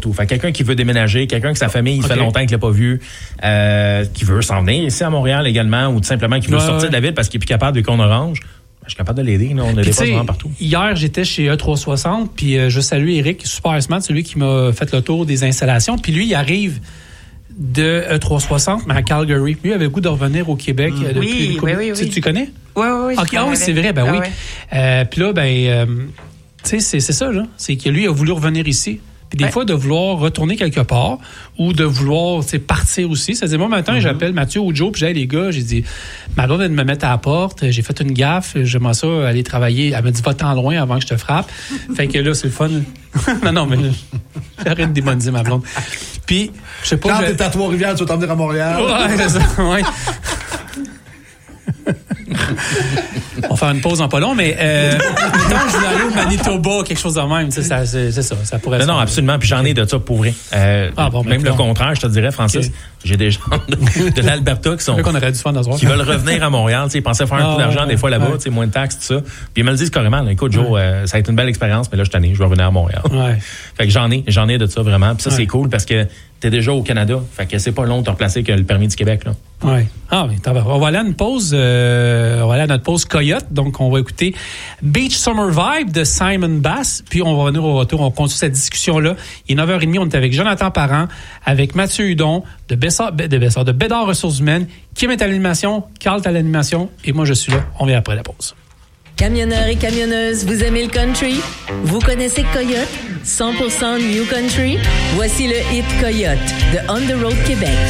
tout. Fait quelqu'un qui veut déménager, quelqu'un que sa famille, il fait longtemps qu'il l'a pas vu, qui veut s'en venir ici à Montréal également, ou tout simplement qui veut sortir de la ville parce qu'il est plus capable de qu'on orange. Je suis capable de l'aider. Là. On a des postes vraiment partout. Hier, j'étais chez E360, puis je salue Eric, super smart, celui qui m'a fait le tour des installations. Puis lui, il arrive de E360, mais à Calgary. Lui, il avait le goût de revenir au Québec. Oui. Tu connais? Oui. Okay, oui, c'est vrai, oui. Puis là, tu sais, c'est ça, là. C'est que lui a voulu revenir ici. Puis des fois, de vouloir retourner quelque part ou de vouloir partir aussi. Ça dit, moi, maintenant, j'appelle Mathieu ou Joe, puis j'ai les gars, j'ai dit, ma blonde vient de me mettre à la porte, j'ai fait une gaffe, j'aimerais ça aller travailler. Elle m'a dit, va-t'en loin avant que je te frappe. Fait que là, c'est le fun. non, mais j'arrête de démoniser ma blonde. Puis, je sais pas. Quand t'es à Trois-Rivières, tu vas t'emmener à Montréal. Ouais, c'est ça, ouais. On va faire une pause en pas long, mais mettons, je voulais aller au Manitoba, quelque chose de même, c'est ça pourrait être. Non, absolument, puis j'en ai de ça pour vrai. Même le contraire, je te dirais, Francis, j'ai des gens de l'Alberta qui sont qu'on aurait dû faire dans ce qui veulent revenir à Montréal, ils pensaient faire un coup d'argent des fois là-bas, moins de taxes, tout ça. Puis ils me le disent carrément, là, écoute Joe, ça a été une belle expérience, mais là je suis tanné, je vais revenir à Montréal. Ouais. Fait que j'en ai de ça vraiment, puis ça c'est cool parce que t'es déjà au Canada, fait que c'est pas long de te replacer que le permis du Québec là. Ouais. Ah, mais on va aller à une pause, on va aller à notre pause Coyote, donc on va écouter Beach Summer Vibe de Simon Bass, puis on va revenir au retour, on continue cette discussion-là. Il est 9h30, on est avec Jonathan Parent, avec Mathieu Hudon de Bédard Ressources Humaines, Kim est à l'animation, Carl est à l'animation, et moi je suis là. On vient après la pause. Camionneurs et camionneuses, vous aimez le country? Vous connaissez Coyote? 100% New Country? Voici le hit Coyote de On the Road Québec.